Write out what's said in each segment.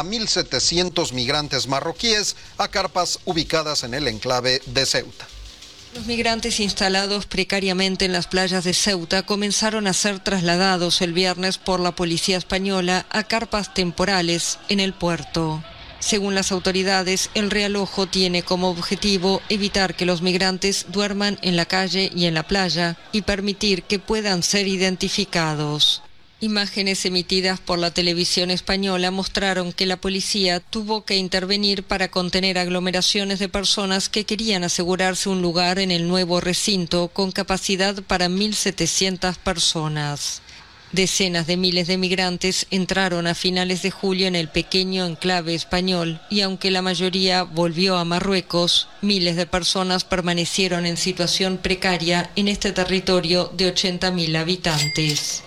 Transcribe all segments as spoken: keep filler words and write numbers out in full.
mil setecientos migrantes marroquíes a carpas ubicadas en el enclave de Ceuta. Los migrantes instalados precariamente en las playas de Ceuta comenzaron a ser trasladados el viernes por la policía española a carpas temporales en el puerto. Según las autoridades, el realojo tiene como objetivo evitar que los migrantes duerman en la calle y en la playa y permitir que puedan ser identificados. Imágenes emitidas por la televisión española mostraron que la policía tuvo que intervenir para contener aglomeraciones de personas que querían asegurarse un lugar en el nuevo recinto con capacidad para mil setecientas personas. Decenas de miles de migrantes entraron a finales de julio en el pequeño enclave español y aunque la mayoría volvió a Marruecos, miles de personas permanecieron en situación precaria en este territorio de ochenta mil habitantes.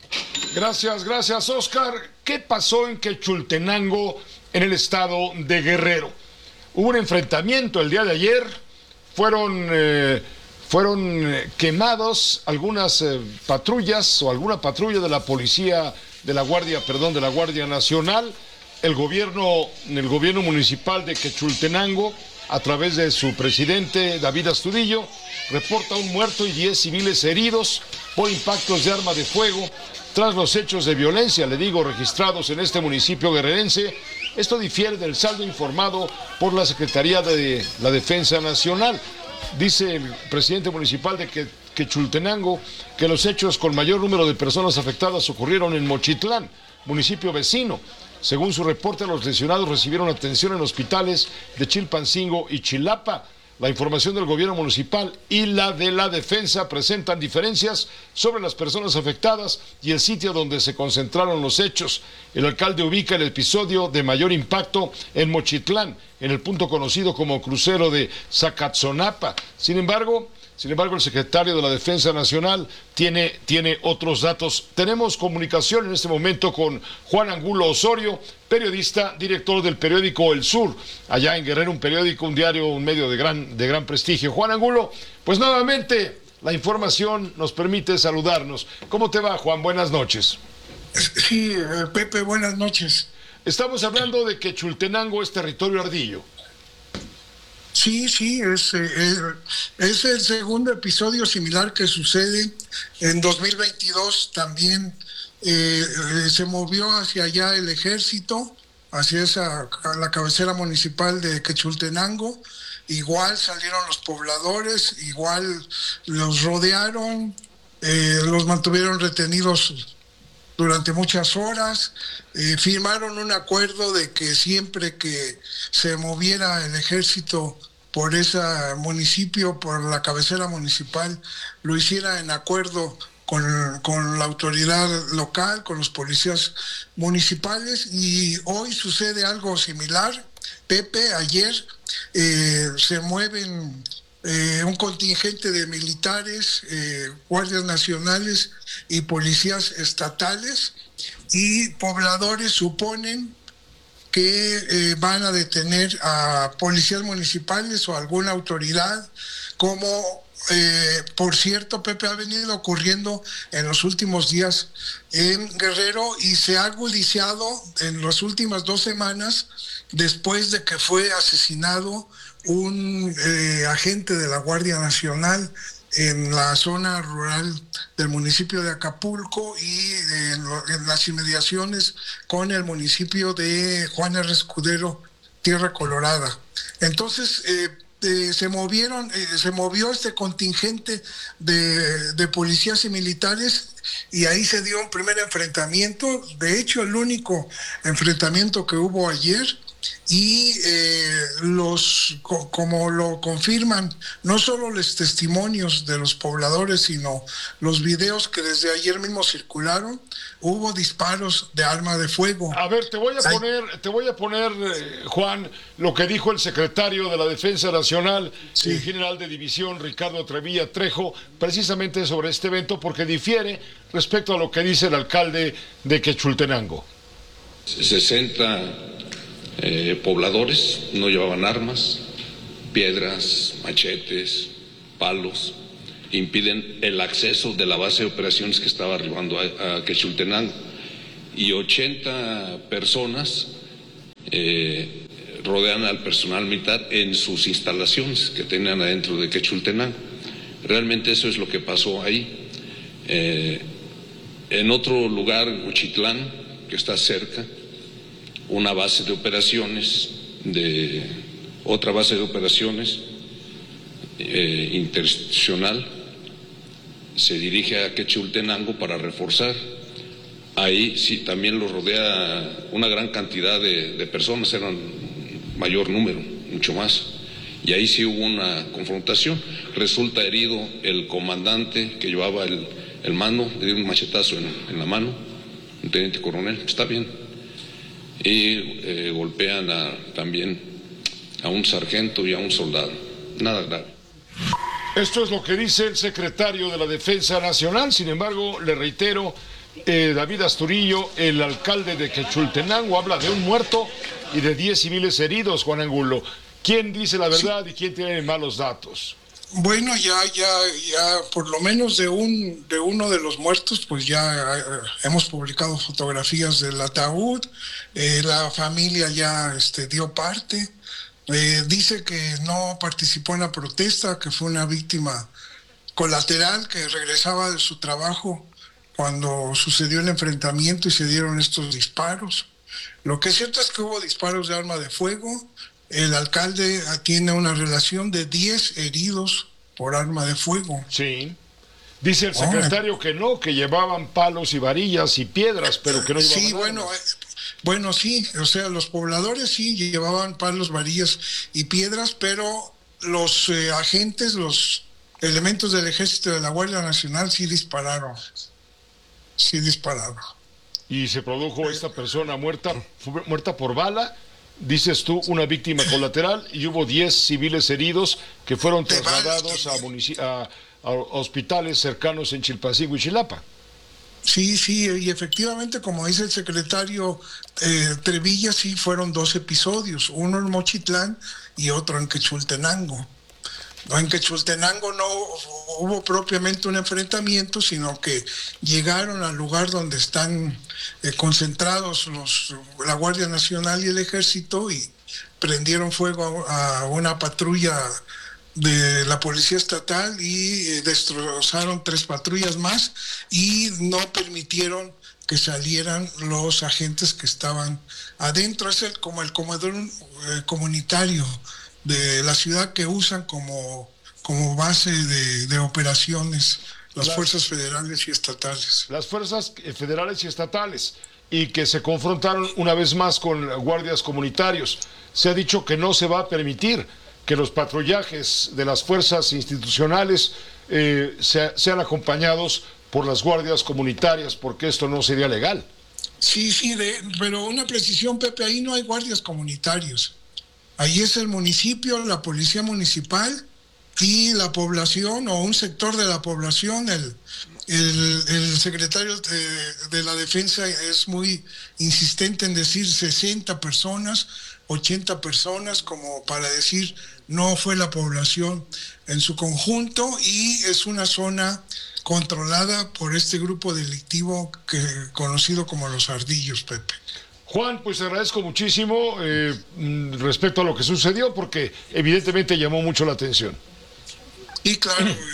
Gracias, gracias, Oscar. ¿Qué pasó en Quechultenango, en el estado de Guerrero? Hubo un enfrentamiento el día de ayer, fueron... Eh, Fueron quemados algunas eh, patrullas o alguna patrulla de la policía, de la Guardia, perdón, de la Guardia Nacional. El gobierno, el gobierno municipal de Quechultenango, a través de su presidente David Astudillo, reporta un muerto y diez civiles heridos por impactos de arma de fuego tras los hechos de violencia, le digo, registrados en este municipio guerrerense. Esto difiere del saldo informado por la Secretaría de la Defensa Nacional. Dice el presidente municipal de Quechultenango que los hechos con mayor número de personas afectadas ocurrieron en Mochitlán, municipio vecino. Según su reporte, los lesionados recibieron atención en hospitales de Chilpancingo y Chilapa. La información del gobierno municipal y la de la defensa presentan diferencias sobre las personas afectadas y el sitio donde se concentraron los hechos. El alcalde ubica el episodio de mayor impacto en Mochitlán, en el punto conocido como crucero de Zacatzonapa. Sin embargo, sin embargo, el secretario de la Defensa Nacional tiene, tiene otros datos. Tenemos comunicación en este momento con Juan Angulo Osorio, periodista, director del periódico El Sur, allá en Guerrero, un periódico, un diario, un medio de gran, de gran prestigio. Juan Angulo, pues nuevamente la información nos permite saludarnos. ¿Cómo te va, Juan? Buenas noches. Sí, Pepe, buenas noches. Estamos hablando de que Quechultenango es territorio ardillo. Sí, sí, es, es, es el segundo episodio similar que sucede. En dos mil veintidós también eh, se movió hacia allá el ejército, hacia esa, la cabecera municipal de Quechultenango. Igual salieron los pobladores, igual los rodearon, eh, los mantuvieron retenidos durante muchas horas, eh, firmaron un acuerdo de que siempre que se moviera el ejército por ese municipio, por la cabecera municipal, lo hiciera en acuerdo con, con la autoridad local, con los policías municipales, y hoy sucede algo similar. Pepe, ayer eh, se mueven eh, un contingente de militares, eh, guardias nacionales y policías estatales, y pobladores suponen que eh, van a detener a policías municipales o alguna autoridad, como eh, por cierto, Pepe, ha venido ocurriendo en los últimos días en Guerrero, y se ha agudizado en las últimas dos semanas después de que fue asesinado un eh, agente de la Guardia Nacional en la zona rural del municipio de Acapulco y en, lo, en las inmediaciones con el municipio de Juan R. Escudero, Tierra Colorada. Entonces eh, eh, se movieron, eh, se movió este contingente de, de policías y militares, y ahí se dio un primer enfrentamiento, de hecho el único enfrentamiento que hubo ayer. Y eh, los co como lo confirman no solo los testimonios de los pobladores, sino los videos que desde ayer mismo circularon, hubo disparos de arma de fuego. A ver, te voy a Ay. poner, te voy a poner, eh, Juan, lo que dijo el secretario de la Defensa Nacional, sí. el general de división Ricardo Trevilla Trejo, precisamente sobre este evento, porque difiere respecto a lo que dice el alcalde de Quechultenango. sesenta Eh, pobladores, no llevaban armas, piedras, machetes, palos, impiden el acceso de la base de operaciones que estaba arribando a, a Quechultenango, y ochenta personas eh, rodean al personal militar en sus instalaciones que tenían adentro de Quechultenango. Realmente eso es lo que pasó ahí. Eh, en otro lugar, Huchitlán, que está cerca, una base de operaciones, de otra base de operaciones eh, interinstitucional, se dirige a Quechultenango para reforzar. Ahí sí también lo rodea una gran cantidad de, de personas, eran mayor número, mucho más. Y ahí sí hubo una confrontación. Resulta herido el comandante que llevaba el, el mando, le dio un machetazo en, en la mano, un teniente coronel, está bien. Y eh, golpean a, también a un sargento y a un soldado, nada grave. Esto es lo que dice el secretario de la Defensa Nacional. Sin embargo, le reitero, eh, David Asturillo, el alcalde de Quechultenango, habla de un muerto y de diez civiles heridos, Juan Angulo. ¿Quién dice la verdad sí. y quién tiene malos datos? Bueno, ya, ya, ya, por lo menos de un, de uno de los muertos, pues ya eh, hemos publicado fotografías del ataúd. Eh, la familia ya este, dio parte. Eh, dice que no participó en la protesta, que fue una víctima colateral que regresaba de su trabajo cuando sucedió el enfrentamiento y se dieron estos disparos. Lo que es cierto es que hubo disparos de arma de fuego. El alcalde tiene una relación de diez heridos por arma de fuego. Sí. Dice el secretario oh, que no, que llevaban palos y varillas y piedras, pero que no llevaban Sí, bueno, eh, bueno, sí, o sea, los pobladores sí llevaban palos, varillas y piedras, pero los eh, agentes, los elementos del ejército de la Guardia Nacional sí dispararon. Sí dispararon. Y se produjo esta persona muerta, muerta por bala. Dices tú, una víctima colateral, y hubo diez civiles heridos que fueron trasladados a, a, a hospitales cercanos en Chilpancingo y Chilapa. Sí, sí, y efectivamente, como dice el secretario eh, Trevilla, sí fueron dos episodios, uno en Mochitlán y otro en Quechultenango. No, en Quechultenango no hubo propiamente un enfrentamiento, sino que llegaron al lugar donde están eh, concentrados los, la Guardia Nacional y el Ejército y prendieron fuego a, a una patrulla de la Policía Estatal y eh, destrozaron tres patrullas más y no permitieron que salieran los agentes que estaban adentro. Es el, como el comedor eh, comunitario de la ciudad que usan como, como base de, de operaciones las, las fuerzas federales y estatales. Las fuerzas federales y estatales, y que se confrontaron una vez más con guardias comunitarios. Se ha dicho que no se va a permitir que los patrullajes de las fuerzas institucionales eh, se, sean acompañados por las guardias comunitarias, porque esto no sería legal. Sí, sí, de, pero una precisión, Pepe, ahí no hay guardias comunitarios. Ahí es el municipio, la policía municipal y la población o un sector de la población. El, el, el secretario de, de la Defensa es muy insistente en decir sesenta personas, ochenta personas, como para decir no fue la población en su conjunto, y es una zona controlada por este grupo delictivo que, conocido como los Ardillos, Pepe. Juan, pues te agradezco muchísimo eh, respecto a lo que sucedió, porque evidentemente llamó mucho la atención. Y claro, eh,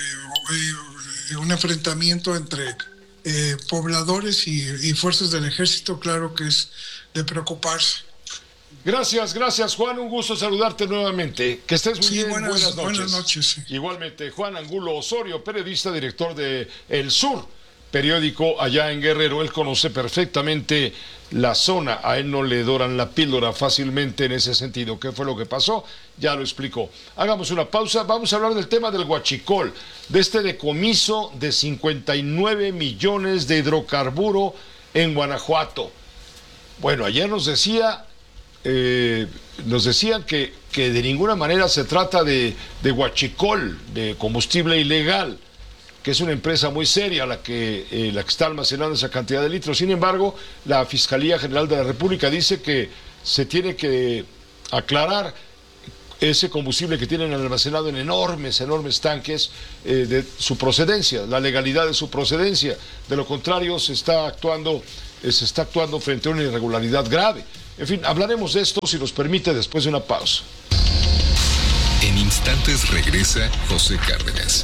eh, un enfrentamiento entre eh, pobladores y, y fuerzas del ejército, claro que es de preocuparse. Gracias, gracias Juan, un gusto saludarte nuevamente. Que estés muy sí, bien, buenas, buenas noches. Buenas noches sí. Igualmente, Juan Angulo Osorio, periodista, director de El Sur, periódico allá en Guerrero. Él conoce perfectamente la zona, a él no le doran la píldora fácilmente en ese sentido. ¿Qué fue lo que pasó? Ya lo explicó. Hagamos una pausa, vamos a hablar del tema del huachicol, de este decomiso de cincuenta y nueve millones de hidrocarburo en Guanajuato. Bueno, ayer nos decía, eh, nos decían que, que de ninguna manera se trata de, de huachicol, de combustible ilegal, que es una empresa muy seria la que, eh, la que está almacenando esa cantidad de litros. Sin embargo, la Fiscalía General de la República dice que se tiene que aclarar ese combustible que tienen almacenado en enormes, enormes tanques, eh, de su procedencia, la legalidad de su procedencia. De lo contrario, se está actuando, eh, se está actuando frente a una irregularidad grave. En fin, hablaremos de esto, si nos permite, después de una pausa. En instantes regresa José Cárdenas.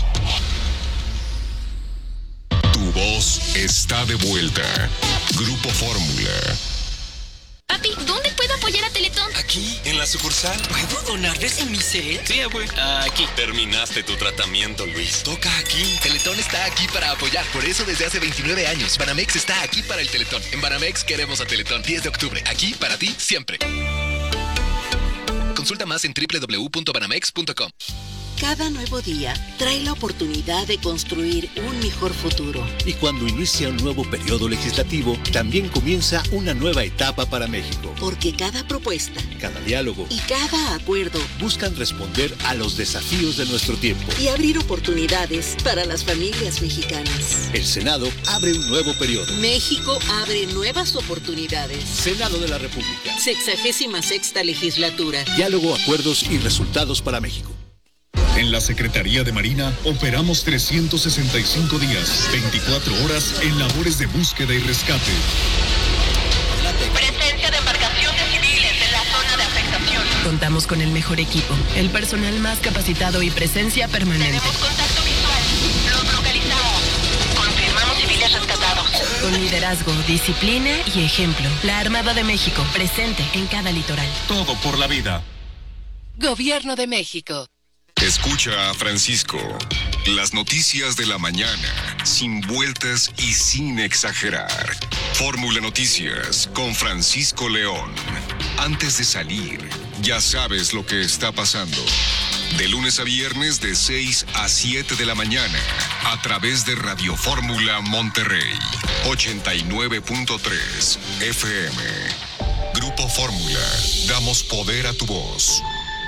Tu voz está de vuelta. Grupo Fórmula. Papi, ¿dónde puedo apoyar a Teletón? Aquí, en la sucursal. ¿Puedo donarles en mi set? Sí, abue. Aquí. Terminaste tu tratamiento, Luis. Toca aquí. Teletón está aquí para apoyar. Por eso desde hace veintinueve años. Banamex está aquí para el Teletón. En Banamex queremos a Teletón. diez de octubre. Aquí para ti siempre. Consulta más en doble u doble u doble u punto banamex punto com. Cada nuevo día trae la oportunidad de construir un mejor futuro. Y cuando inicia un nuevo periodo legislativo, también comienza una nueva etapa para México. Porque cada propuesta, cada diálogo y cada acuerdo buscan responder a los desafíos de nuestro tiempo y abrir oportunidades para las familias mexicanas. El Senado abre un nuevo periodo. México abre nuevas oportunidades. Senado de la República. Sexagésima sexta legislatura. Diálogo, acuerdos y resultados para México. En la Secretaría de Marina operamos trescientos sesenta y cinco días, veinticuatro horas en labores de búsqueda y rescate. Presencia de embarcaciones civiles en la zona de afectación. Contamos con el mejor equipo, el personal más capacitado y presencia permanente. Tenemos contacto visual. Los localizamos. Confirmamos civiles rescatados. Con liderazgo, disciplina y ejemplo. La Armada de México, presente en cada litoral. Todo por la vida. Gobierno de México. Escucha a Francisco. Las noticias de la mañana, sin vueltas y sin exagerar. Fórmula Noticias con Francisco León. Antes de salir, ya sabes lo que está pasando. De lunes a viernes de seis a siete de la mañana, a través de Radio Fórmula Monterrey, ochenta y nueve punto tres F M. Grupo Fórmula, damos poder a tu voz.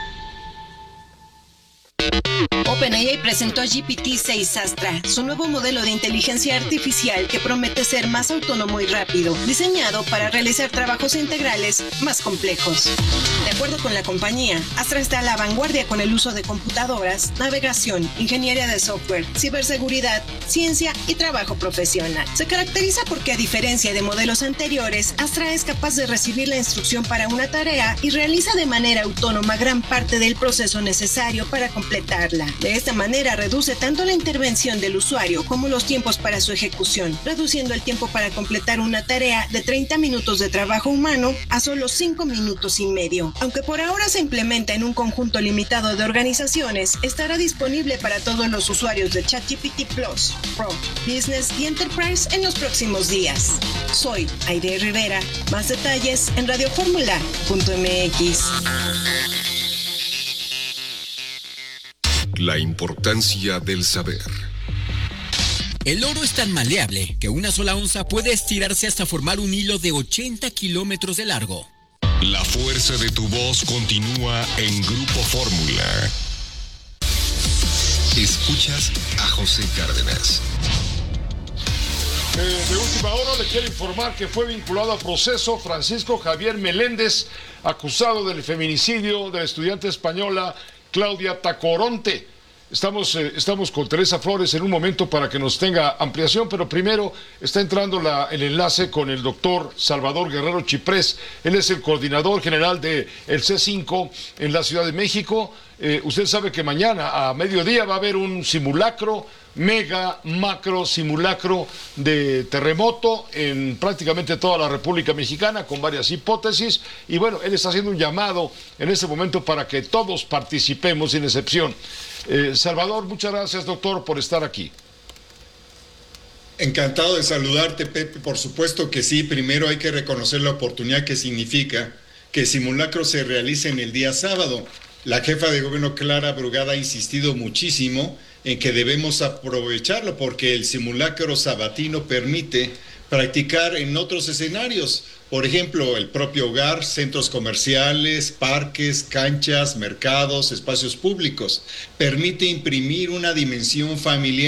OpenAI presentó G P T seis Astra, su nuevo modelo de inteligencia artificial que promete ser más autónomo y rápido, diseñado para realizar trabajos integrales más complejos. De acuerdo con la compañía, Astra está a la vanguardia con el uso de computadoras, navegación, ingeniería de software, ciberseguridad, ciencia y trabajo profesional. Se caracteriza porque, a diferencia de modelos anteriores, Astra es capaz de recibir la instrucción para una tarea y realiza de manera autónoma gran parte del proceso necesario para completarla. De esta manera reduce tanto la intervención del usuario como los tiempos para su ejecución, reduciendo el tiempo para completar una tarea de treinta minutos de trabajo humano a solo cinco minutos y medio. Aunque por ahora se implementa en un conjunto limitado de organizaciones, estará disponible para todos los usuarios de ChatGPT Plus, Pro, Business y Enterprise en los próximos días. Soy Aide Rivera. Más detalles en radioformula punto m x. La importancia del saber. El oro es tan maleable que una sola onza puede estirarse hasta formar un hilo de ochenta kilómetros de largo. La fuerza de tu voz continúa en Grupo Fórmula. Escuchas a José Cárdenas. Eh, de última hora le quiero informar que fue vinculado a proceso Francisco Javier Meléndez, acusado del feminicidio de la estudiante española Claudia Tacoronte. Estamos, eh, estamos con Teresa Flores en un momento para que nos tenga ampliación, pero primero está entrando la, el enlace con el doctor Salvador Guerrero Chiprés. Él es el coordinador general del C cinco en la Ciudad de México. Eh, usted sabe que mañana a mediodía va a haber un simulacro, mega, macro simulacro de terremoto en prácticamente toda la República Mexicana, con varias hipótesis, y bueno, él está haciendo un llamado en este momento para que todos participemos sin excepción. Eh, Salvador, muchas gracias, doctor, por estar aquí. Encantado de saludarte, Pepe. Por supuesto que sí. Primero hay que reconocer la oportunidad que significa que el simulacro se realice en el día sábado. La jefa de gobierno, Clara Brugada, ha insistido muchísimo en que debemos aprovecharlo porque el simulacro sabatino permite practicar en otros escenarios. Por ejemplo, el propio hogar, centros comerciales, parques, canchas, mercados, espacios públicos. Permite imprimir una dimensión familiar,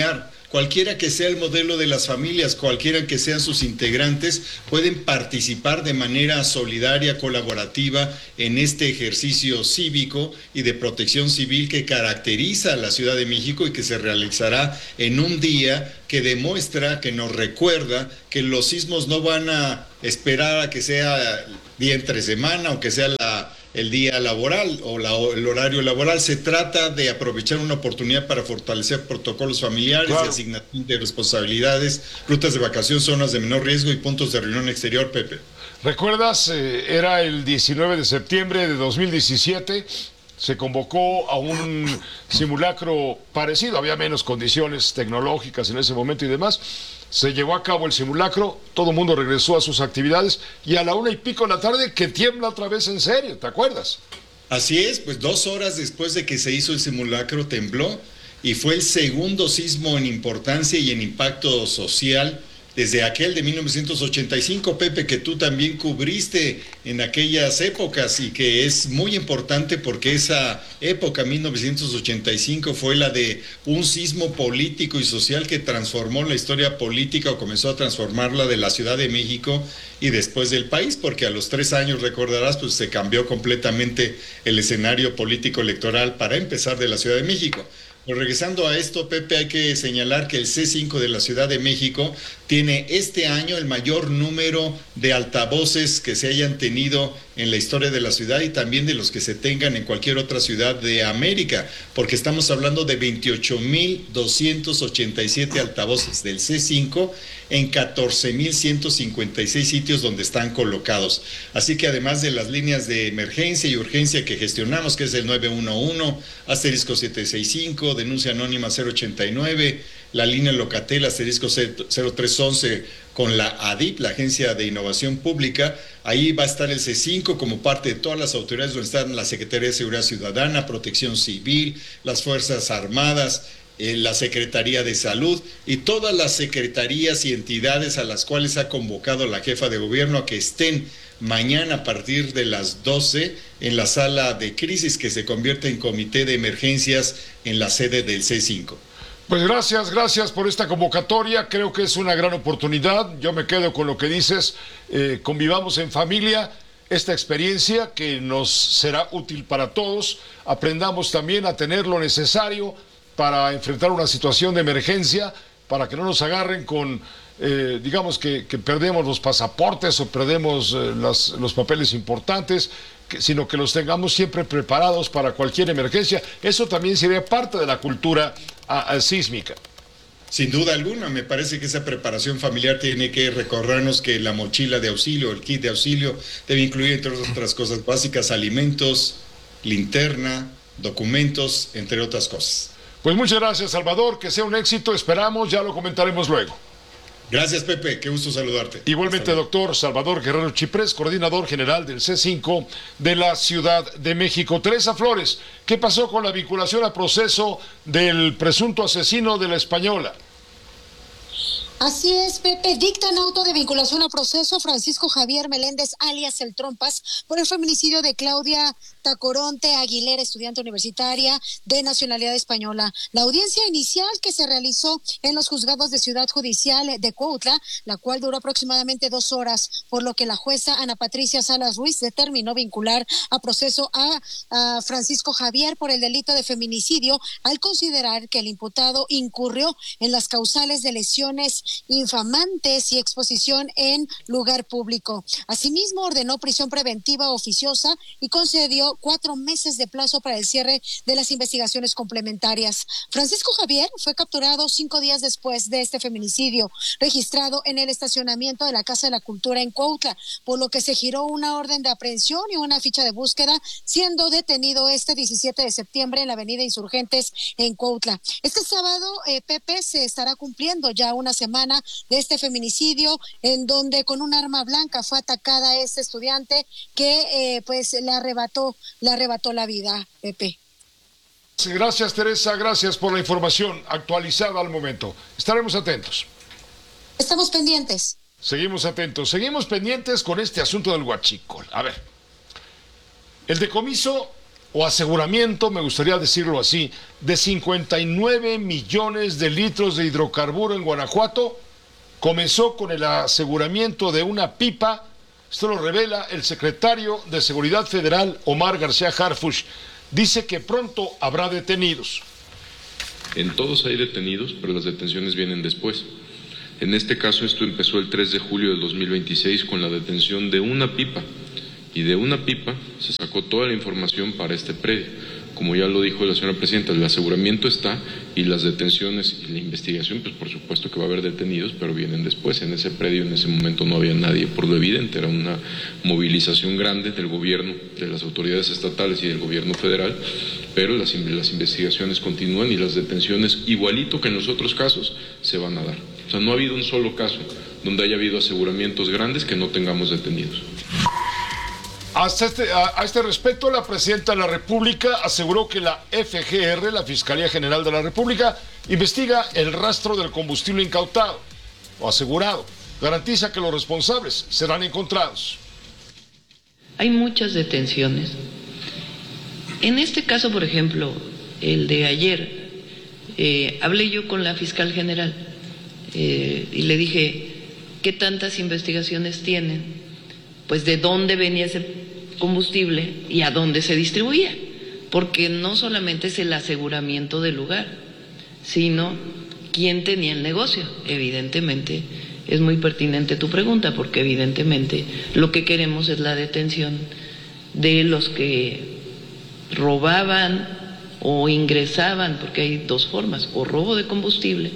cualquiera que sea el modelo de las familias, cualquiera que sean sus integrantes, pueden participar de manera solidaria, colaborativa en este ejercicio cívico y de protección civil que caracteriza a la Ciudad de México y que se realizará en un día que demuestra, que nos recuerda que los sismos no van a esperar a que sea día entre semana o que sea la, el día laboral o la, el horario laboral. Se trata de aprovechar una oportunidad para fortalecer protocolos familiares, claro, y asignación de responsabilidades, rutas de vacación, zonas de menor riesgo y puntos de reunión exterior, Pepe. ¿Recuerdas? Eh, era el diecinueve de septiembre de dos mil diecisiete, se convocó a un simulacro parecido, había menos condiciones tecnológicas en ese momento y demás. Se llevó a cabo el simulacro, todo el mundo regresó a sus actividades y a la una y pico de la tarde que tiembla otra vez en serio, ¿te acuerdas? Así es, pues dos horas después de que se hizo el simulacro tembló y fue el segundo sismo en importancia y en impacto social desde aquel de mil novecientos ochenta y cinco, Pepe, que tú también cubriste en aquellas épocas y que es muy importante porque esa época, mil novecientos ochenta y cinco, fue la de un sismo político y social que transformó la historia política o comenzó a transformarla de la Ciudad de México y después del país, porque a los tres años, recordarás, pues se cambió completamente el escenario político electoral para empezar de la Ciudad de México. Pues regresando a esto, Pepe, hay que señalar que el C cinco de la Ciudad de México tiene este año el mayor número de altavoces que se hayan tenido en la historia de la ciudad y también de los que se tengan en cualquier otra ciudad de América, porque estamos hablando de veintiocho mil doscientos ochenta y siete altavoces del C cinco en catorce mil ciento cincuenta y seis sitios donde están colocados. Así que además de las líneas de emergencia y urgencia que gestionamos, que es el nueve uno uno, asterisco setecientos sesenta y cinco, denuncia anónima cero ochenta y nueve, la línea Locatel, asterisco cero tres once, con la A D I P, la Agencia de Innovación Pública, ahí va a estar el C cinco como parte de todas las autoridades donde están la Secretaría de Seguridad Ciudadana, Protección Civil, las Fuerzas Armadas, eh, la Secretaría de Salud y todas las secretarías y entidades a las cuales ha convocado la jefa de gobierno a que estén mañana a partir de las doce en la sala de crisis que se convierte en comité de emergencias en la sede del C cinco. Pues gracias, gracias por esta convocatoria, creo que es una gran oportunidad, yo me quedo con lo que dices, eh, convivamos en familia, esta experiencia que nos será útil para todos, aprendamos también a tener lo necesario para enfrentar una situación de emergencia, para que no nos agarren con, eh, digamos que, que perdemos los pasaportes o perdemos eh, las, los papeles importantes, que, sino que los tengamos siempre preparados para cualquier emergencia. Eso también sería parte de la cultura a, a sísmica. Sin duda alguna, me parece que esa preparación familiar tiene que recordarnos que la mochila de auxilio, el kit de auxilio, debe incluir, entre otras cosas básicas, alimentos, linterna, documentos, entre otras cosas. Pues muchas gracias, Salvador, que sea un éxito, esperamos, ya lo comentaremos luego. Gracias, Pepe, qué gusto saludarte. Igualmente, doctor Salvador Guerrero Chiprés, coordinador general del C cinco de la Ciudad de México. Teresa Flores, ¿qué pasó con la vinculación a proceso del presunto asesino de la Española? Así es, Pepe. Dictan auto de vinculación a proceso Francisco Javier Meléndez, alias El Trompas, por el feminicidio de Claudia Tacoronte Aguilera, estudiante universitaria de nacionalidad española. La audiencia inicial que se realizó en los juzgados de Ciudad Judicial de Cuautla, la cual duró aproximadamente dos horas, por lo que la jueza Ana Patricia Salas Ruiz determinó vincular a proceso a, a Francisco Javier por el delito de feminicidio, al considerar que el imputado incurrió en las causales de lesiones infamantes y exposición en lugar público. Asimismo, ordenó prisión preventiva oficiosa y concedió cuatro meses de plazo para el cierre de las investigaciones complementarias. Francisco Javier fue capturado cinco días después de este feminicidio, registrado en el estacionamiento de la Casa de la Cultura en Cuautla, por lo que se giró una orden de aprehensión y una ficha de búsqueda, siendo detenido este diecisiete de septiembre en la avenida Insurgentes en Cuautla. Este sábado, eh, Pepe, se estará cumpliendo ya una semana de este feminicidio, en donde con un arma blanca fue atacada a este estudiante que eh, pues le arrebató, le arrebató la vida, Pepe. Gracias, Teresa, gracias por la información actualizada al momento. Estaremos atentos. Estamos pendientes. Seguimos atentos, seguimos pendientes con este asunto del huachicol. A ver, el decomiso o aseguramiento, me gustaría decirlo así, de cincuenta y nueve millones de litros de hidrocarburo en Guanajuato comenzó con el aseguramiento de una pipa. Esto lo revela el secretario de Seguridad Federal, Omar García Harfuch. Dice que pronto habrá detenidos. En todos hay detenidos, pero las detenciones vienen después. En este caso esto empezó el tres de julio del dos mil veintiséis con la detención de una pipa. Y de una pipa se sacó toda la información para este predio. Como ya lo dijo la señora presidenta, el aseguramiento está y las detenciones y la investigación, pues por supuesto que va a haber detenidos, pero vienen después. En ese predio en ese momento no había nadie, por lo evidente, era una movilización grande del gobierno, de las autoridades estatales y del gobierno federal, pero las, las investigaciones continúan y las detenciones, igualito que en los otros casos, se van a dar. O sea, no ha habido un solo caso donde haya habido aseguramientos grandes que no tengamos detenidos. Hasta este, a, a este respecto, la presidenta de la República aseguró que la F G R, la Fiscalía General de la República, investiga el rastro del combustible incautado o asegurado. Garantiza que los responsables serán encontrados. Hay muchas detenciones. En este caso, por ejemplo, el de ayer, eh, hablé yo con la fiscal general eh, y le dije, ¿qué tantas investigaciones tienen? Pues de dónde venía ese combustible y a dónde se distribuía, porque no solamente es el aseguramiento del lugar, sino quién tenía el negocio. Evidentemente, es muy pertinente tu pregunta, porque evidentemente lo que queremos es la detención de los que robaban o ingresaban, porque hay dos formas, o robo de combustible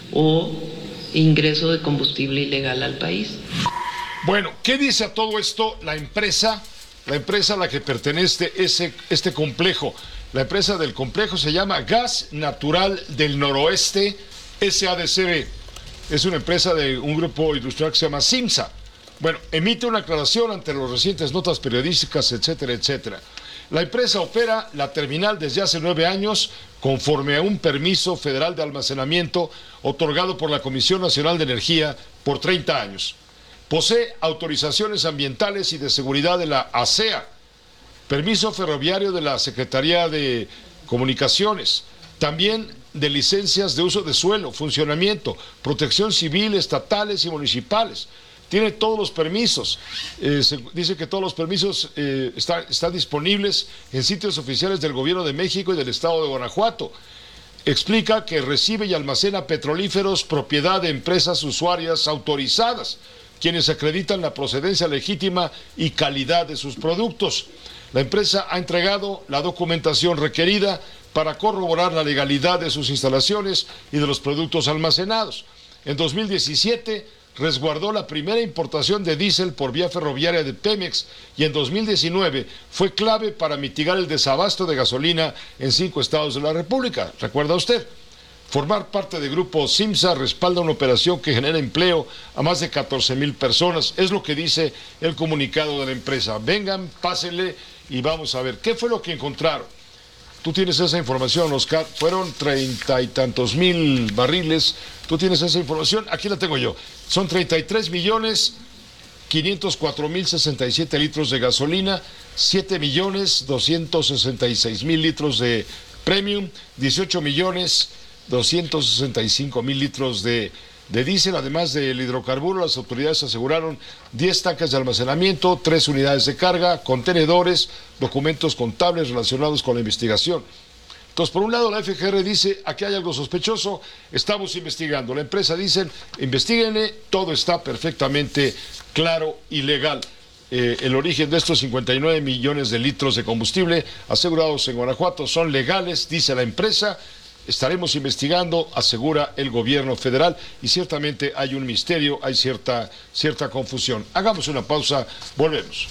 o ingreso de combustible ilegal al país. Bueno, ¿qué dice a todo esto la empresa, la empresa a la que pertenece ese, este complejo? La empresa del complejo se llama Gas Natural del Noroeste, S A D C B. Es una empresa de un grupo industrial que se llama CIMSA. Bueno, emite una aclaración ante las recientes notas periodísticas, etcétera, etcétera. La empresa opera la terminal desde hace nueve años conforme a un permiso federal de almacenamiento otorgado por la Comisión Nacional de Energía por treinta años. Posee autorizaciones ambientales y de seguridad de la A S E A, permiso ferroviario de la Secretaría de Comunicaciones, también de licencias de uso de suelo, funcionamiento, protección civil, estatales y municipales. Tiene todos los permisos. Eh, se dice que todos los permisos eh, están, están disponibles en sitios oficiales del Gobierno de México y del Estado de Guanajuato. Explica que recibe y almacena petrolíferos propiedad de empresas usuarias autorizadas, quienes acreditan la procedencia legítima y calidad de sus productos. La empresa ha entregado la documentación requerida para corroborar la legalidad de sus instalaciones y de los productos almacenados. En dos mil diecisiete resguardó la primera importación de diésel por vía ferroviaria de Pemex y en dos mil diecinueve fue clave para mitigar el desabasto de gasolina en cinco estados de la República. ¿Recuerda usted? Formar parte del grupo CIMSA respalda una operación que genera empleo a más de catorce mil personas. Es lo que dice el comunicado de la empresa. Vengan, pásenle y vamos a ver. ¿Qué fue lo que encontraron? Tú tienes esa información, Oscar. Fueron treinta y tantos mil barriles. Tú tienes esa información. Aquí la tengo yo. Son treinta y tres millones quinientos cuatro mil sesenta y siete litros de gasolina, siete millones doscientos sesenta y seis mil litros de premium, dieciocho millones doscientos sesenta y cinco mil litros de, de diésel. Además del hidrocarburo, las autoridades aseguraron diez tanques de almacenamiento, tres unidades de carga, contenedores, documentos contables relacionados con la investigación. Entonces, por un lado, la F G R dice, aquí hay algo sospechoso, estamos investigando. La empresa dice, investíguenle, todo está perfectamente claro y legal. Eh, el origen de estos cincuenta y nueve millones de litros de combustible asegurados en Guanajuato son legales, dice la empresa. Estaremos investigando, asegura el gobierno federal, y ciertamente hay un misterio, hay cierta, cierta confusión. Hagamos una pausa, volvemos.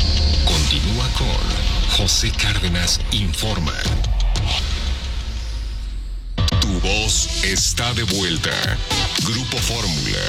Continúa con José Cárdenas Informa. Tu voz está de vuelta. Grupo Fórmula.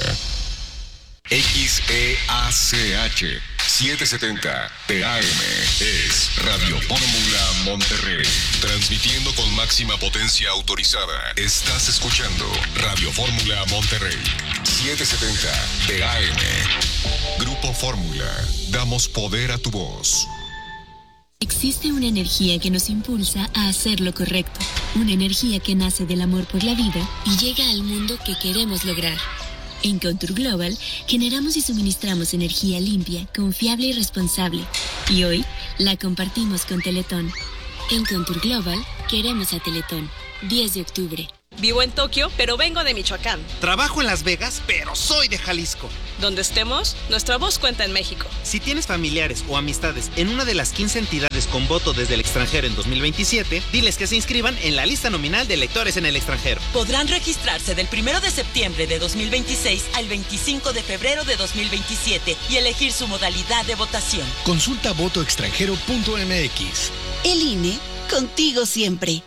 X E A C H setecientos setenta T A M es Radio Fórmula Monterrey, transmitiendo con máxima potencia autorizada. Estás escuchando Radio Fórmula Monterrey, setecientos setenta T A M. Grupo Fórmula, damos poder a tu voz. Existe una energía que nos impulsa a hacer lo correcto. Una energía que nace del amor por la vida y llega al mundo que queremos lograr. En Contour Global generamos y suministramos energía limpia, confiable y responsable. Y hoy la compartimos con Teletón. En Contour Global queremos a Teletón. diez de octubre. Vivo en Tokio, pero vengo de Michoacán. Trabajo en Las Vegas, pero soy de Jalisco. Donde estemos, nuestra voz cuenta en México. Si tienes familiares o amistades en una de las quince entidades con voto desde el extranjero en dos mil veintisiete, diles que se inscriban en la lista nominal de electores en el extranjero. Podrán registrarse del primero de septiembre de dos mil veintiséis al veinticinco de febrero de dos mil veintisiete y elegir su modalidad de votación. Consulta voto extranjero punto m x. El I N E, contigo siempre.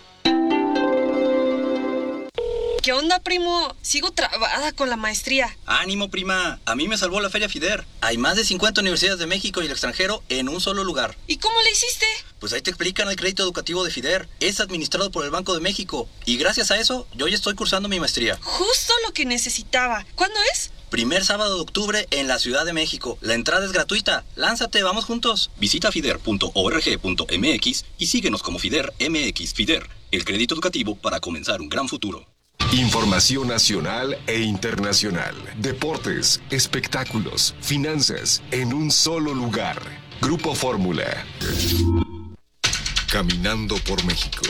¿Qué onda, primo? Sigo trabada con la maestría. Ánimo, prima. A mí me salvó la Feria FIDER. Hay más de cincuenta universidades de México y el extranjero en un solo lugar. ¿Y cómo le hiciste? Pues ahí te explican el crédito educativo de FIDER. Es administrado por el Banco de México. Y gracias a eso, yo ya estoy cursando mi maestría. Justo lo que necesitaba. ¿Cuándo es? Primer sábado de octubre en la Ciudad de México. La entrada es gratuita. Lánzate, vamos juntos. Visita fider punto org punto m x y síguenos como FIDER M X. FIDER, el crédito educativo para comenzar un gran futuro. Información nacional e internacional, deportes, espectáculos, finanzas, en un solo lugar. Grupo Fórmula. Caminando por México.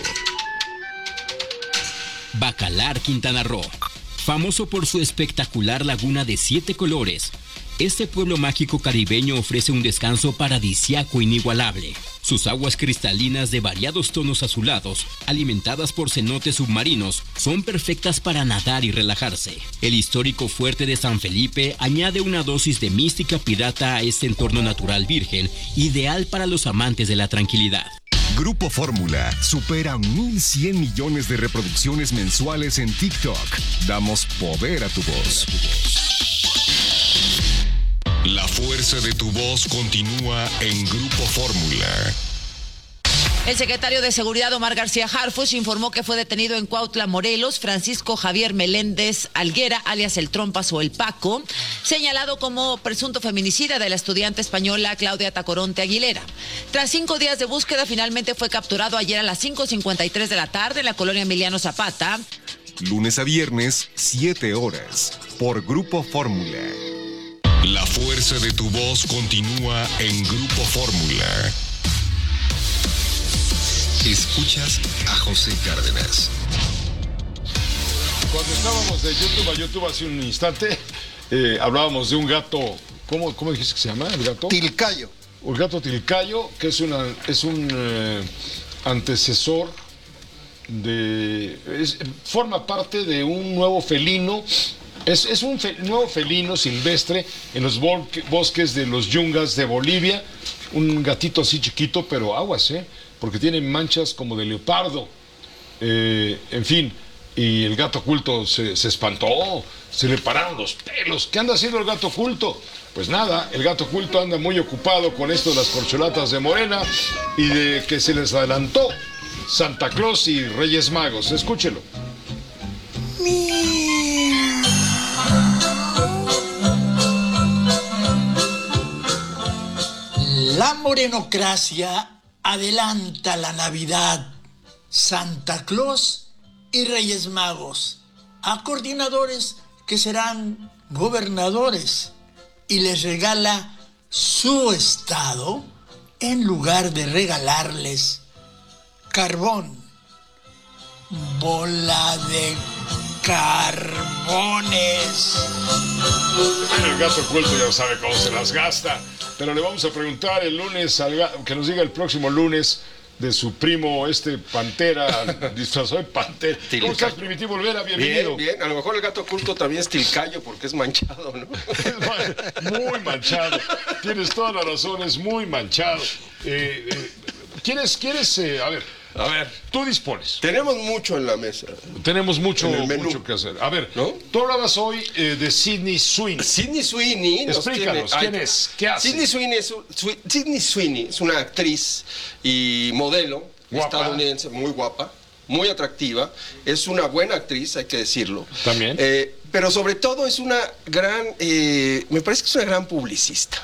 Bacalar, Quintana Roo. Famoso por su espectacular laguna de siete colores, este pueblo mágico caribeño ofrece un descanso paradisíaco inigualable. Sus aguas cristalinas de variados tonos azulados, alimentadas por cenotes submarinos, son perfectas para nadar y relajarse. El histórico fuerte de San Felipe añade una dosis de mística pirata a este entorno natural virgen, ideal para los amantes de la tranquilidad. Grupo Fórmula supera mil cien millones de reproducciones mensuales en TikTok. Damos poder a tu voz. La fuerza de tu voz continúa en Grupo Fórmula. El secretario de Seguridad, Omar García Harfuch, informó que fue detenido en Cuautla, Morelos, Francisco Javier Meléndez Alguera, alias El Trompas o El Paco, señalado como presunto feminicida de la estudiante española Claudia Tacoronte Aguilera. Tras cinco días de búsqueda, finalmente fue capturado ayer a las cinco cincuenta y tres de la tarde en la colonia Emiliano Zapata. Lunes a viernes, siete horas, por Grupo Fórmula. La fuerza de tu voz continúa en Grupo Fórmula. Escuchas a José Cárdenas. Cuando estábamos de YouTube a YouTube hace un instante, eh, hablábamos de un gato, ¿cómo, cómo dijiste que se llama el gato? Tilcayo. El gato tilcayo, que es, una, es un eh, antecesor de... Es, forma parte de un nuevo felino. Es, es un fe, nuevo felino silvestre en los bosques de los Yungas de Bolivia. Un gatito así chiquito, pero aguas, ¿eh? Porque tiene manchas como de leopardo. Eh, en fin, y el gato oculto se, se espantó, se le pararon los pelos. ¿Qué anda haciendo el gato oculto? Pues nada, el gato oculto anda muy ocupado con esto de las corcholatas de Morena y de que se les adelantó Santa Claus y Reyes Magos. Escúchelo. La morenocracia adelanta la Navidad, Santa Claus y Reyes Magos a coordinadores que serán gobernadores y les regala su estado en lugar de regalarles carbón, bola de carbones. El gato oculto ya sabe cómo se las gasta. Pero le vamos a preguntar el lunes, al gato, que nos diga el próximo lunes, de su primo, este Pantera, disfrazado de Pantera. Tilca. ¿Cómo estás, Primitivo Olvera? Bienvenido. Bien, bien. A lo mejor el gato oculto también es tilcayo porque es manchado, ¿no? Muy manchado. Tienes toda la razón, es muy manchado. Eh, eh, ¿Quieres, quieres, eh, a ver... A ver, tú dispones. Tenemos mucho en la mesa. Tenemos mucho, mucho que hacer. A ver, ¿no? Tú hablabas hoy eh, de Sydney Sweeney. Sydney Sweeney. Explícanos, tiene, ¿quién ay, es? ¿Qué hace? Sydney Sweeney es, Sydney Sweeney es una actriz y modelo guapa. Estadounidense, muy guapa, muy atractiva. Es una buena actriz, hay que decirlo. También. Eh, pero sobre todo es una gran, eh, me parece que es una gran publicista.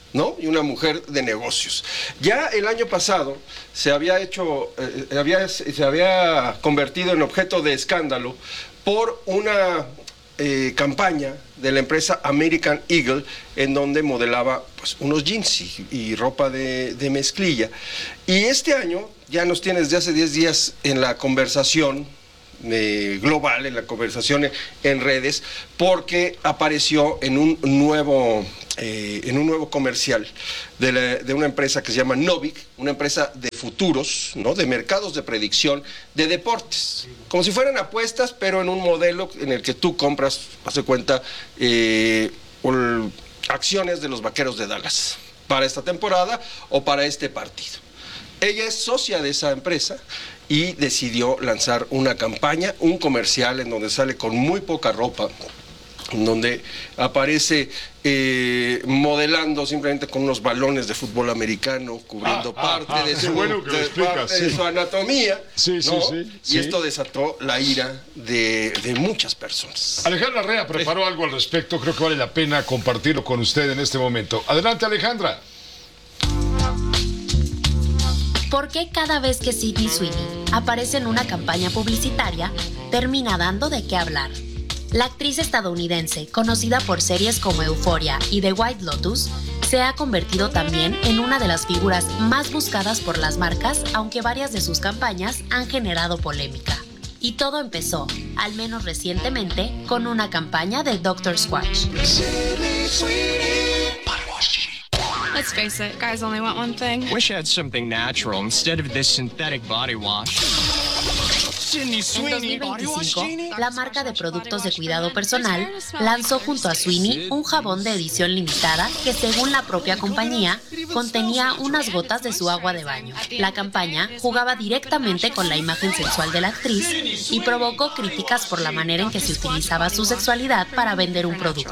¿no? Y una mujer de negocios. Ya el año pasado se había hecho, eh, había, se había convertido en objeto de escándalo por una eh, campaña de la empresa American Eagle, en donde modelaba pues, unos jeans y, y ropa de, de mezclilla. Y este año ya nos tiene desde hace diez días en la conversación eh, global, en la conversación en redes, porque apareció en un nuevo... Eh, en un nuevo comercial de, la, de una empresa que se llama Novik, una empresa de futuros, ¿no? De mercados de predicción de deportes, como si fueran apuestas, pero en un modelo en el que tú compras, hace cuenta, eh, acciones de los Vaqueros de Dallas para esta temporada o para este partido. Ella es socia de esa empresa y decidió lanzar una campaña, un comercial en donde sale con muy poca ropa, donde aparece eh, modelando simplemente con unos balones de fútbol americano, cubriendo ah, parte, ah, de, ah, su, bueno de, explicas, parte sí. de su anatomía, sí, ¿no? sí, sí, y sí. esto desató la ira de, de muchas personas. Alejandra Rea preparó algo al respecto, creo que vale la pena compartirlo con usted en este momento. Adelante, Alejandra. ¿Por qué cada vez que Sydney Sweeney aparece en una campaña publicitaria, termina dando de qué hablar? La actriz estadounidense, conocida por series como Euphoria y The White Lotus, se ha convertido también en una de las figuras más buscadas por las marcas, aunque varias de sus campañas han generado polémica. Y todo empezó, al menos recientemente, con una campaña de doctor Squatch. Let's face it, guys only want one thing. Wish I had something natural instead of this synthetic body wash. En dos mil veinticinco, la marca de productos de cuidado personal lanzó junto a Sweeney un jabón de edición limitada que, según la propia compañía, contenía unas gotas de su agua de baño. La campaña jugaba directamente con la imagen sensual de la actriz y provocó críticas por la manera en que se utilizaba su sexualidad para vender un producto.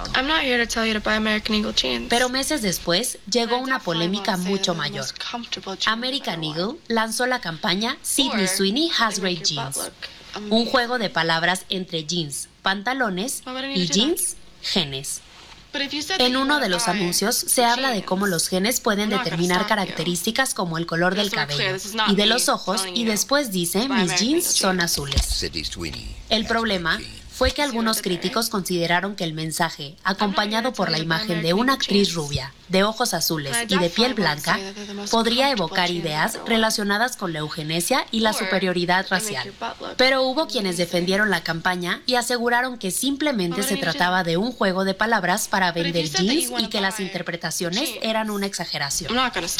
Pero meses después llegó una polémica mucho mayor. American Eagle lanzó la campaña Sydney Sweeney Has Great Jeans, un juego de palabras entre jeans, pantalones y jeans, genes. En uno de los anuncios se habla de cómo los genes pueden determinar características como el color del cabello y de los ojos, y después dice, mis jeans son azules. El problema fue que algunos críticos consideraron que el mensaje, acompañado por la imagen de una actriz rubia, de ojos azules y de piel blanca, podría evocar ideas relacionadas con la eugenesia y la superioridad racial. Pero hubo quienes defendieron la campaña y aseguraron que simplemente se trataba de un juego de palabras para vender jeans y que las interpretaciones eran una exageración.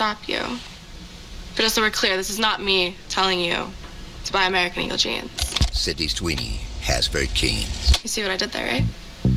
Sydney Sweeney has great jeans. You see what I did there, right?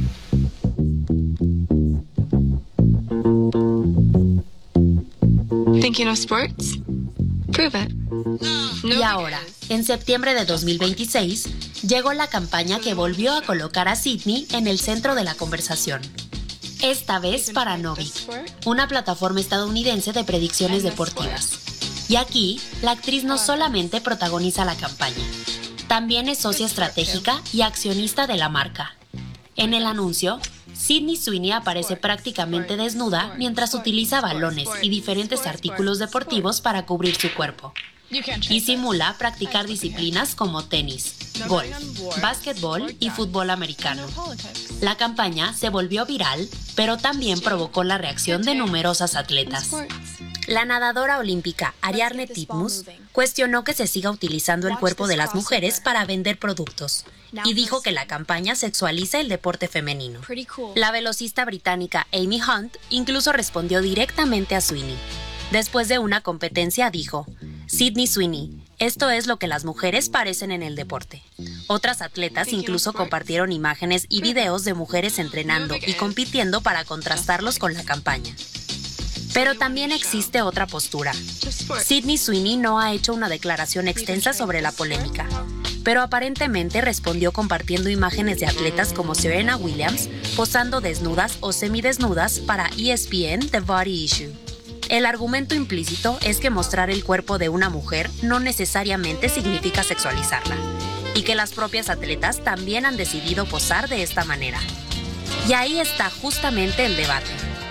Thinking of sports? Prove it. Y ahora, en septiembre de dos mil veintiséis, llegó la campaña que volvió a colocar a Sydney en el centro de la conversación. Esta vez para Novik, una plataforma estadounidense de predicciones deportivas. Y aquí, la actriz no solamente protagoniza la campaña, también es socia estratégica y accionista de la marca. En el anuncio, Sydney Sweeney aparece prácticamente desnuda mientras utiliza balones y diferentes artículos deportivos para cubrir su cuerpo. Y simula practicar disciplinas como tenis, golf, básquetbol y fútbol americano. La campaña se volvió viral, pero también provocó la reacción de numerosas atletas. La nadadora olímpica Ariarne Titmus cuestionó que se siga utilizando el cuerpo de las mujeres para vender productos y dijo que la campaña sexualiza el deporte femenino. La velocista británica Amy Hunt incluso respondió directamente a Sweeney. Después de una competencia dijo, Sydney Sweeney, esto es lo que las mujeres parecen en el deporte. Otras atletas incluso compartieron imágenes y videos de mujeres entrenando y compitiendo para contrastarlos con la campaña. Pero también existe otra postura. Sydney Sweeney no ha hecho una declaración extensa sobre la polémica, pero aparentemente respondió compartiendo imágenes de atletas como Serena Williams posando desnudas o semidesnudas para E S P N The Body Issue. El argumento implícito es que mostrar el cuerpo de una mujer no necesariamente significa sexualizarla, y que las propias atletas también han decidido posar de esta manera. Y ahí está justamente el debate.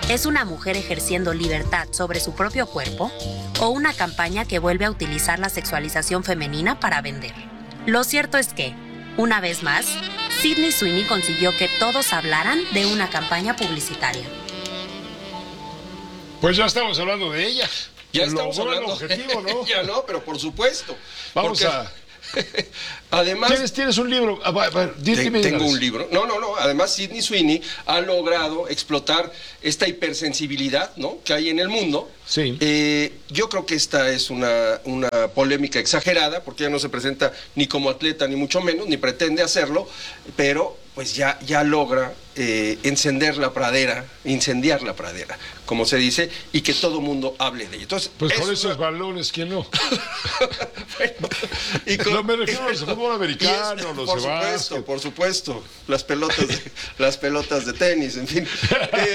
¿Es una mujer ejerciendo libertad sobre su propio cuerpo o una campaña que vuelve a utilizar la sexualización femenina para vender? Lo cierto es que, una vez más, Sydney Sweeney consiguió que todos hablaran de una campaña publicitaria. Pues ya estamos hablando de ella. Ya estamos Logró el hablando objetivo, ¿no? Ya no, pero por supuesto. Vamos porque, a... Además... ¿Tienes, ¿Tienes un libro? Ah, va, va, te, tengo un libro. No, no, no. Además, Sydney Sweeney ha logrado explotar esta hipersensibilidad, ¿no?, que hay en el mundo. Sí. Eh, yo creo que esta es una, una polémica exagerada, porque ella no se presenta ni como atleta, ni mucho menos, ni pretende hacerlo, pero pues ya, ya logra eh, encender la pradera, incendiar la pradera, como se dice, y que todo mundo hable de ella. Entonces, pues con una... esos balones, ¿quién no? Bueno, y con... No me refiero al fútbol americano, es, los por de supuesto, básquet. por supuesto, las pelotas de, las pelotas de tenis, en fin. Eh,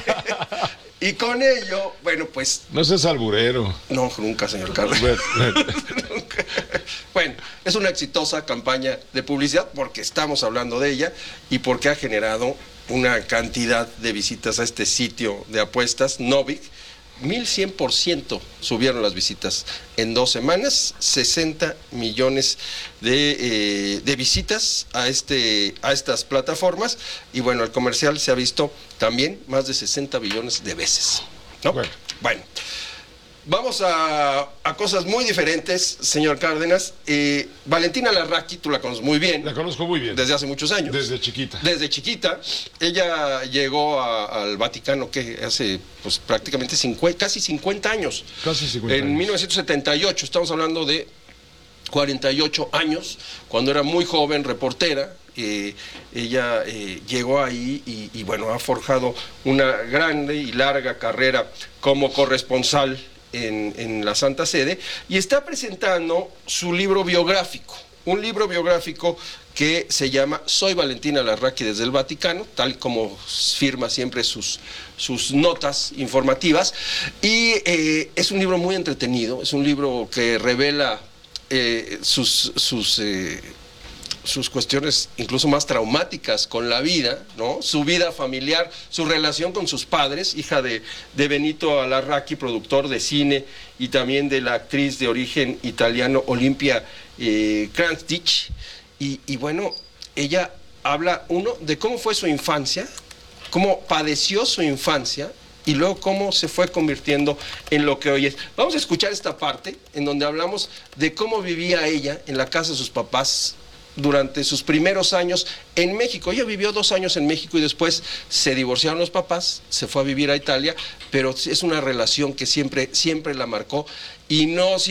y con ello, bueno, pues... No seas alburero. No, nunca, señor Carlos. Bueno, bueno. Nunca. Bueno, es una exitosa campaña de publicidad porque estamos hablando de ella y porque ha generado una cantidad de visitas a este sitio de apuestas, Novik. mil cien por ciento subieron las visitas en dos semanas, sesenta millones de, eh, de visitas a, este, a estas plataformas, y bueno, el comercial se ha visto también más de sesenta billones de veces, ¿no? Bueno, bueno. Vamos a, a cosas muy diferentes, señor Cárdenas. Eh, Valentina Larraqui, tú la conoces muy bien. La conozco muy bien. Desde hace muchos años. Desde chiquita. Desde chiquita. Ella llegó a, al Vaticano, que hace pues prácticamente cincuenta, casi cincuenta años. Casi cincuenta En años. mil novecientos setenta y ocho, estamos hablando de cuarenta y ocho años, cuando era muy joven, reportera. Eh, ella eh, llegó ahí y, y bueno, ha forjado una grande y larga carrera como corresponsal En, en la Santa Sede, y está presentando su libro biográfico, un libro biográfico que se llama Soy Valentina Larraqui desde el Vaticano, tal como firma siempre sus, sus notas informativas, y eh, es un libro muy entretenido, es un libro que revela eh, sus... sus eh, sus cuestiones incluso más traumáticas con la vida, ¿no? Su vida familiar, su relación con sus padres, hija de, de Benito Larraqui, productor de cine, y también de la actriz de origen italiano Olimpia eh, Kranjtic. Y, y bueno, ella habla, uno, de cómo fue su infancia, cómo padeció su infancia, y luego cómo se fue convirtiendo en lo que hoy es. Vamos a escuchar esta parte en donde hablamos de cómo vivía ella en la casa de sus papás durante sus primeros años en México. Ella vivió dos años en México y después se divorciaron los papás, se fue a vivir a Italia, pero es una relación que siempre, siempre la marcó, y no